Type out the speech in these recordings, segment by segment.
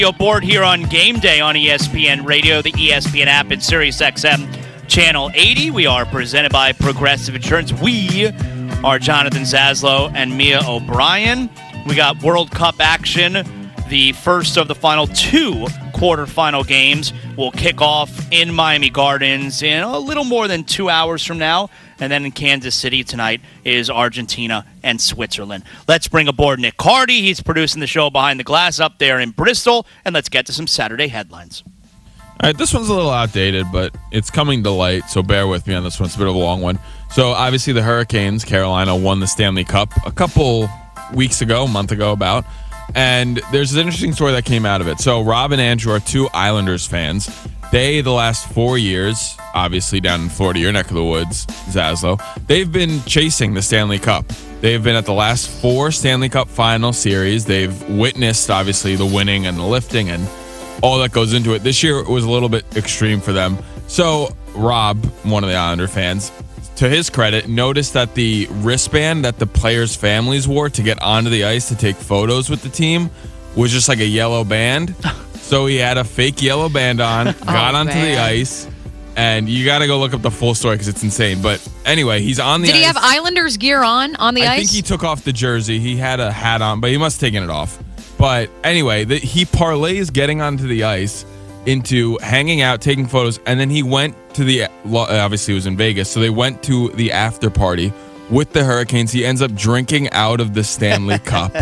Board here on Game Day on ESPN Radio, the ESPN app, and SiriusXM Channel 80. We are presented by Progressive Insurance. We are Jonathan Zaslow and Mia O'Brien. We got World Cup action. The first of the final two quarterfinal games will kick off in Miami Gardens in a little more than 2 hours from now. And then in Kansas City tonight is Argentina and Switzerland. Let's bring aboard Nick Cardy. He's producing the show Behind the Glass up there in Bristol. And let's get to some Saturday headlines. All right, this one's a little outdated, but it's coming to light, so bear with me on this one. It's a bit of a long one. So obviously the Hurricanes, Carolina, won the Stanley Cup a couple weeks ago, a month ago about. And there's an interesting story that came out of it. So Rob and Andrew are two Islanders fans. They, the last 4 years, obviously down in Florida, your neck of the woods, Zaslow, they've been chasing the Stanley Cup. They've been at the last 4 Stanley Cup final series. They've witnessed, obviously, the winning and the lifting and all that goes into it. This year was a little bit extreme for them. So Rob, one of the Islander fans, to his credit, noticed that the wristband that the players' families wore to get onto the ice to take photos with the team was just like a yellow band. So he had a fake yellow band on, got onto the ice, and you got to go look up the full story because it's insane. But anyway, he's on the ice. Did he have Islanders gear on the ice? I think he took off the jersey. He had a hat on, but he must have taken it off. But anyway, he parlays getting onto the ice into hanging out, taking photos, and then he went to the, obviously it was in Vegas, so they went to the after party with the Hurricanes. He ends up drinking out of the Stanley Cup.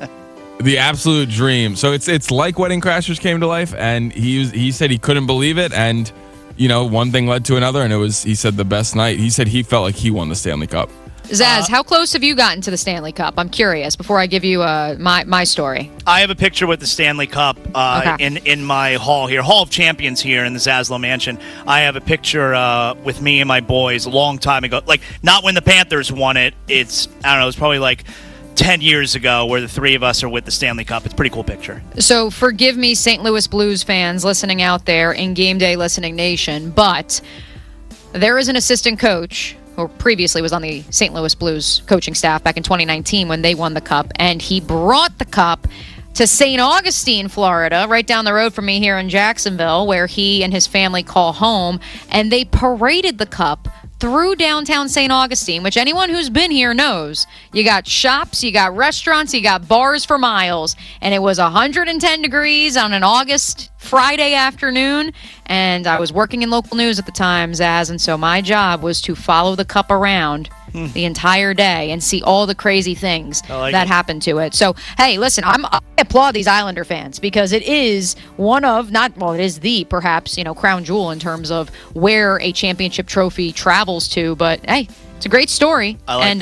The absolute dream. So it's like Wedding Crashers came to life, and he said he couldn't believe it, and you know, one thing led to another, and it was, he said, the best night. He said he felt like he won the Stanley Cup. Zaz, how close have you gotten to the Stanley Cup? I'm curious before I give you my story. I have a picture with the Stanley Cup in my hall here, Hall of Champions here in the Zaslow Mansion. I have a picture with me and my boys a long time ago. Like, not when the Panthers won it. It's, I don't know, it's probably like 10 years ago where the three of us are with the Stanley Cup. It's a pretty cool picture. So forgive me, St. Louis Blues fans listening out there in Game Day Listening Nation, but there is an assistant coach who previously was on the St. Louis Blues coaching staff back in 2019 when they won the Cup, and he brought the Cup to St. Augustine, Florida, right down the road from me here in Jacksonville, where he and his family call home, and they paraded the Cup through downtown St. Augustine, which anyone who's been here knows. You got shops, you got restaurants, you got bars for miles. And it was 110 degrees on an August Friday afternoon. And I was working in local news at the time, Zaz, and so my job was to follow the Cup around the entire day and see all the crazy things that happened to it. So, hey, listen, I applaud these Islander fans because it is one of, it is the, perhaps, crown jewel in terms of where a championship trophy travels to. But, hey, it's a great story.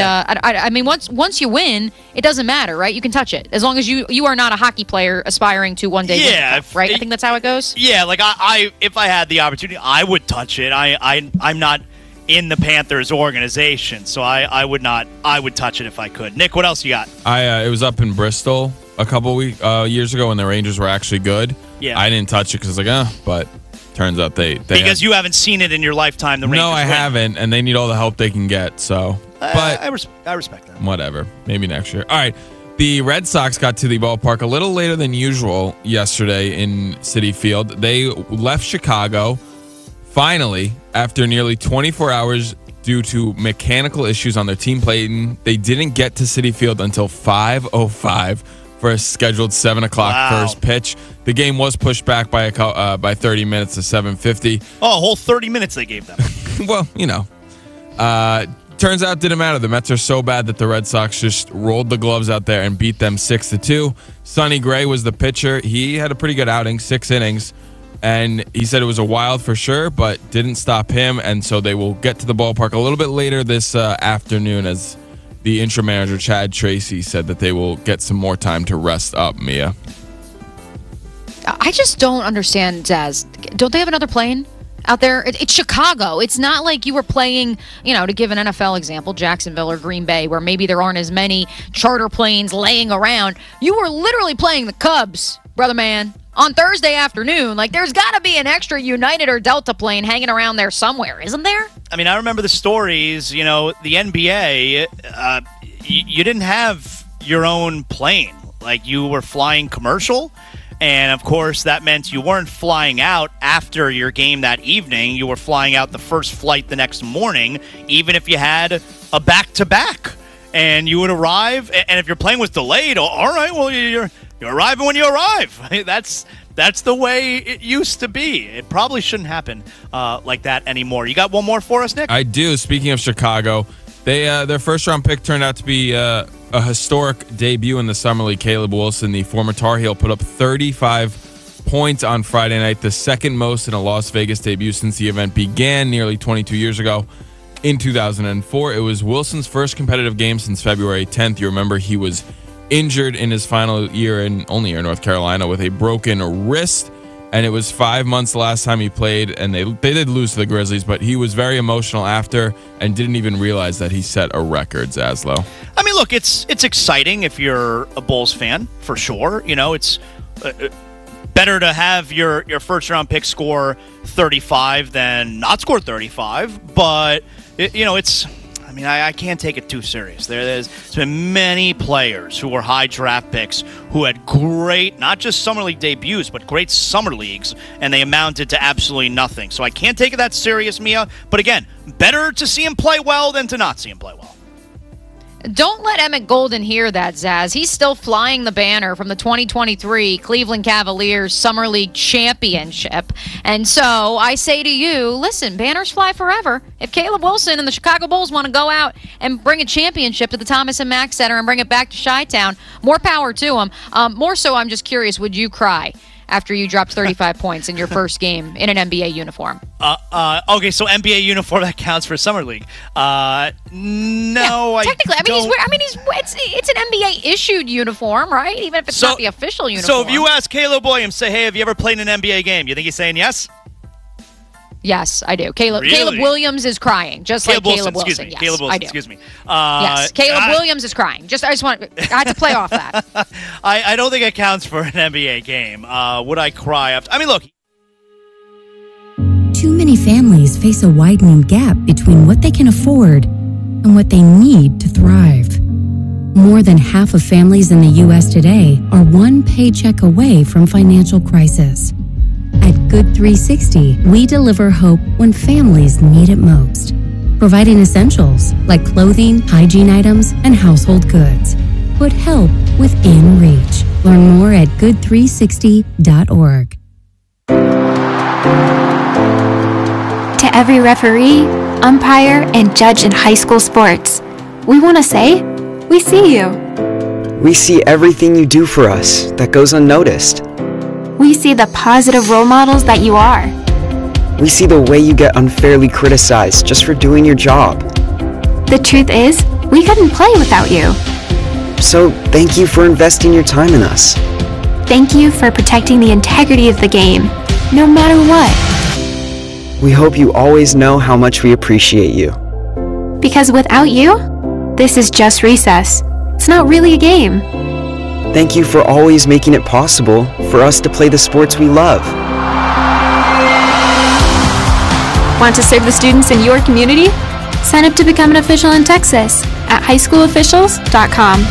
I mean, once you win, it doesn't matter, right? You can touch it. As long as you are not a hockey player aspiring to one day win the Cup, right? I think that's how it goes. Yeah, like if I had the opportunity, I would touch it. I'm not in the Panthers organization, so I would touch it if I could. Nick, what else you got? It was up in Bristol a couple years ago when the Rangers were actually good. Yeah, I didn't touch it because I was like, but turns out they because you haven't seen it in your lifetime. The Rangers I haven't, and they need all the help they can get. So, but I respect that. Whatever, maybe next year. All right. The Red Sox got to the ballpark a little later than usual yesterday in Citi Field. They left Chicago finally after nearly 24 hours due to mechanical issues on their team plane. They didn't get to Citi Field until 5:05 for a scheduled 7 o'clock first pitch. The game was pushed back by 30 minutes to 7:50. Oh, a whole 30 minutes they gave them. Well, turns out it didn't matter. The Mets are so bad that the Red Sox just rolled the gloves out there and beat them 6-2. Sonny Gray was the pitcher. He had a pretty good outing, 6 innings. And he said it was a wild for sure, but didn't stop him. And so they will get to the ballpark a little bit later this afternoon, as the interim manager, Chad Tracy, said that they will get some more time to rest up, Mia. I just don't understand, Zaz. Don't they have another plane out there? It's Chicago. It's not like you were playing, to give an NFL example, Jacksonville or Green Bay, where maybe there aren't as many charter planes laying around. You were literally playing the Cubs, brother man, on Thursday afternoon. Like, there's got to be an extra United or Delta plane hanging around there somewhere, isn't there? I mean, I remember the stories, the NBA, you didn't have your own plane. Like, you were flying commercial, And, of course, that meant you weren't flying out after your game that evening. You were flying out the first flight the next morning, even if you had a back-to-back. And you would arrive, and if your plane was delayed, all right, well, you're arriving when you arrive. That's the way it used to be. It probably shouldn't happen like that anymore. You got one more for us, Nick? I do. Speaking of Chicago, their first-round pick turned out to be a historic debut in the Summer League. Caleb Wilson, the former Tar Heel, put up 35 points on Friday night, the second most in a Las Vegas debut since the event began nearly 22 years ago. In 2004, it was Wilson's first competitive game since February 10th. You remember he was injured in his final year in North Carolina with a broken wrist, and it was 5 months the last time he played, and they did lose to the Grizzlies, but he was very emotional after and didn't even realize that he set a record, Zaslow. I mean, look, it's exciting if you're a Bulls fan, for sure. You know, it's better to have your first-round pick score 35 than not score 35, but I can't take it too serious. There's been many players who were high draft picks who had great, not just Summer League debuts, but great Summer Leagues, and they amounted to absolutely nothing. So I can't take it that serious, Mia. But again, better to see him play well than to not see him play well. Don't let Emmett Golden hear that, Zaz. He's still flying the banner from the 2023 Cleveland Cavaliers Summer League Championship. And so I say to you, listen, banners fly forever. If Caleb Wilson and the Chicago Bulls want to go out and bring a championship to the Thomas and Mack Center and bring it back to Chi-Town, more power to them. More so, I'm just curious, would you cry after you dropped 35 points in your first game in an NBA uniform? Okay, so NBA uniform, that counts for Summer League. No, yeah, technically, it's an NBA issued uniform, right? Even if it's not the official uniform. So if you ask Caleb Williams, say, hey, have you ever played in an NBA game? You think he's saying yes? Yes, I do. Caleb Williams is crying, just Caleb like Caleb Wilson. Wilson. Excuse me. Yes, Caleb Wilson, I do. excuse me. Yes, Caleb Williams is crying. I had to play off that. I don't think it counts for an NBA game. Would I cry after? I mean, look. Too many families face a widening gap between what they can afford and what they need to thrive. More than half of families in the U.S. today are one paycheck away from financial crisis. At Good 360, we deliver hope when families need it most, providing essentials like clothing, hygiene items, and household goods. Put help within reach. Learn more at good360.org. To every referee, umpire, and judge in high school sports, we want to say, we see you. We see everything you do for us that goes unnoticed. We see the positive role models that you are. We see the way you get unfairly criticized just for doing your job. The truth is, we couldn't play without you. So thank you for investing your time in us. Thank you for protecting the integrity of the game, no matter what. We hope you always know how much we appreciate you. Because without you, this is just recess. It's not really a game. Thank you for always making it possible for us to play the sports we love. Want to serve the students in your community? Sign up to become an official in Texas at highschoolofficials.com.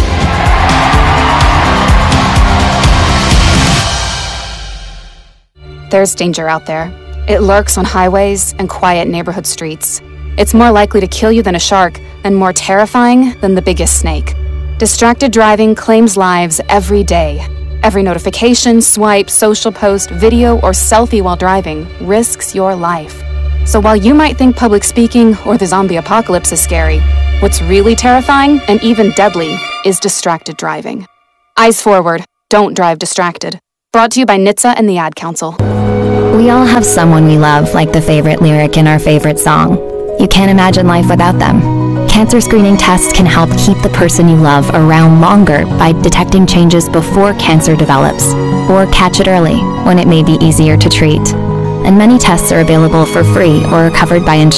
There's danger out there. It lurks on highways and quiet neighborhood streets. It's more likely to kill you than a shark and more terrifying than the biggest snake. Distracted driving claims lives every day. Every notification, swipe, social post, video, or selfie while driving risks your life. So while you might think public speaking or the zombie apocalypse is scary, what's really terrifying and even deadly is distracted driving. Eyes forward, don't drive distracted. Brought to you by NHTSA and the Ad Council. We all have someone we love, like the favorite lyric in our favorite song. You can't imagine life without them. Cancer screening tests can help keep the person you love around longer by detecting changes before cancer develops, or catch it early when it may be easier to treat. And many tests are available for free or are covered by insurance.